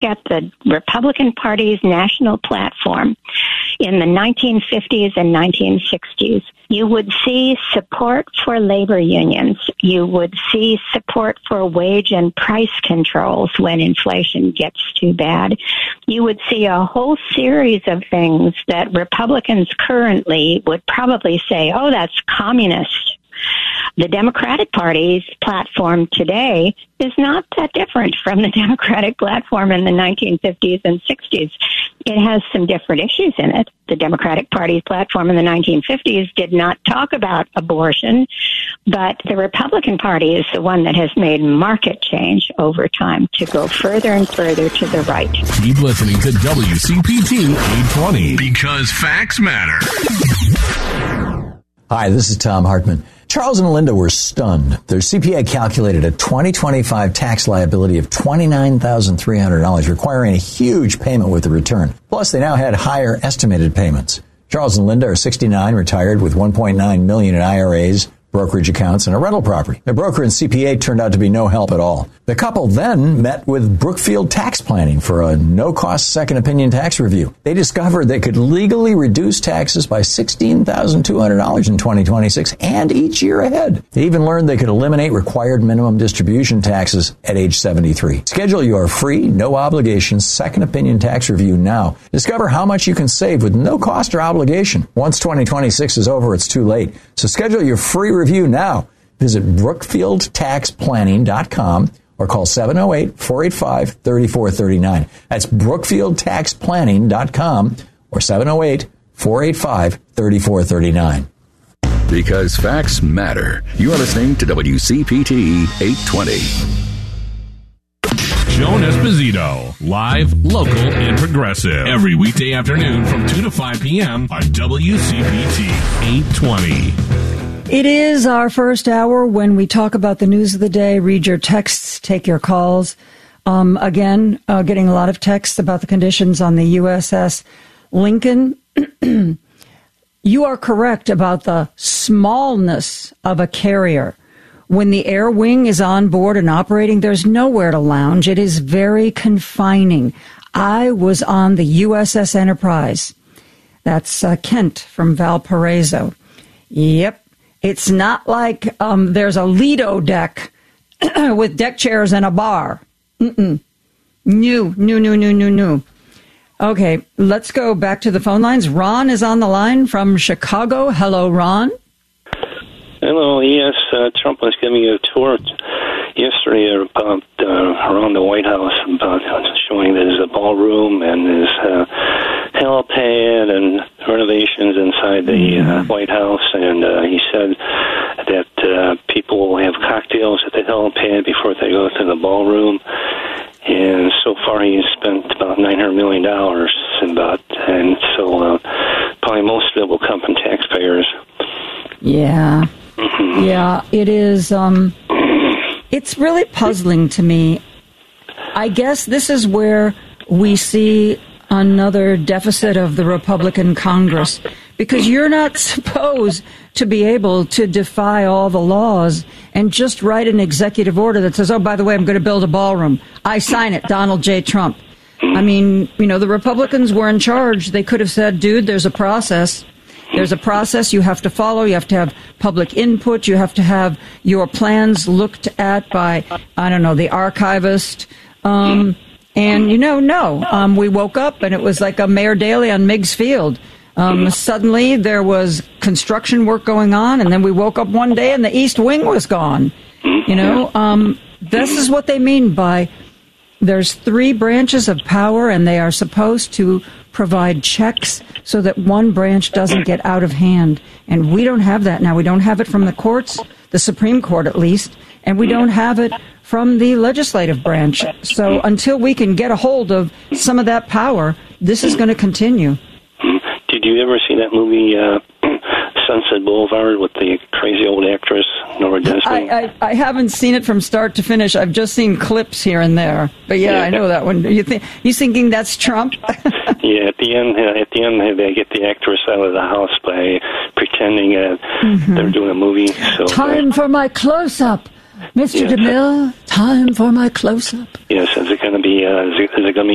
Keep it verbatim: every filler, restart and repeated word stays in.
at the Republican Party's national platform in the nineteen fifties and nineteen sixties, you would see support for labor unions. You would see support for wage and price controls when inflation gets too bad. You would see a whole series of things that Republicans currently would probably say, oh, that's communist. The Democratic Party's platform today is not that different from the Democratic platform in the nineteen fifties and sixties. It has some different issues in it. The Democratic Party's platform in the nineteen fifties did not talk about abortion, but the Republican Party is the one that has made market change over time to go further and further to the right. Keep listening to W C P T eight twenty, because facts matter. Hi, this is Tom Hartman. Charles and Linda were stunned. Their C P A calculated a twenty twenty-five tax liability of twenty-nine thousand three hundred dollars, requiring a huge payment with the return. Plus, they now had higher estimated payments. Charles and Linda are sixty-nine, retired with one point nine million dollars in I R As, brokerage accounts, and a rental property. Their broker and C P A turned out to be no help at all. The couple then met with Brookfield Tax Planning for a no-cost second opinion tax review. They discovered they could legally reduce taxes by sixteen thousand two hundred dollars in twenty twenty-six and each year ahead. They even learned they could eliminate required minimum distribution taxes at age seventy-three. Schedule your free, no-obligation second opinion tax review now. Discover how much you can save with no cost or obligation. Once twenty twenty-six is over, it's too late. So schedule your free review now. Visit brookfield tax planning dot com or call seven oh eight, four eight five, three four three nine. That's brookfield tax planning dot com or seven oh eight, four eight five, three four three nine. Because facts matter. You are listening to W C P T eight twenty. Joan Esposito, live, local, and progressive. Every weekday afternoon from two to five p.m. on W C P T eight twenty. It is our first hour when we talk about the news of the day, read your texts, take your calls. Um, again, uh, getting a lot of texts about the conditions on the U S S Lincoln. You are correct about the smallness of a carrier. When the air wing is on board and operating, there's nowhere to lounge. It is very confining. I was on the U S S Enterprise. That's uh, Kent from Valparaiso. Yep. It's not like um, there's a Lido deck with deck chairs and a bar. Mm-mm. New, new, new, new, new, new. Okay, let's go back to the phone lines. Ron is on the line from Chicago. Hello, Ron. Hello, yes. Uh, Trump was giving a tour yesterday about uh, around the White House, about showing that there's a ballroom and there's uh, helipad and renovations inside the uh, White House. And uh, he said that uh, people will have cocktails at the helipad before they go to the ballroom. And so far, he's spent about nine hundred million dollars, about, and so uh, probably most of it will come from taxpayers. Yeah. Mm-hmm. Yeah, it is. Um, it's really puzzling to me. I guess this is where we see another deficit of the Republican Congress, because you're not supposed to be able to defy all the laws and just write an executive order that says, oh, by the way, I'm going to build a ballroom. I sign it, Donald J. Trump. I mean, you know, the Republicans were in charge. They could have said, dude, there's a process. There's a process you have to follow. You have to have public input. You have to have your plans looked at by, I don't know, the archivist. Um, and, you know, no. Um, we woke up and it was like a Mayor Daley on Meigs Field. Um, suddenly there was construction work going on, and then we woke up one day and the East Wing was gone. You know, um, this is what they mean by there's three branches of power, and they are supposed to provide checks so that one branch doesn't get out of hand. And we don't have that now. We don't have it from the courts, the Supreme Court at least, and we don't have it from the legislative branch. So until we can get a hold of some of that power, this is going to continue. Did you ever see that movie, uh, Sunset Boulevard, with the crazy old actress, Nora Desmond? I, I, I haven't seen it from start to finish. I've just seen clips here and there. But yeah, yeah. I know that one. You think you thinking that's Trump? Yeah, at the end, uh, at the end, they get the actress out of the house by pretending uh, mm-hmm. they're doing a movie. So, time uh, for my close-up. Mister Yes. DeMille, time for my close-up. Yes, is it going to be? Uh, is it, is it going to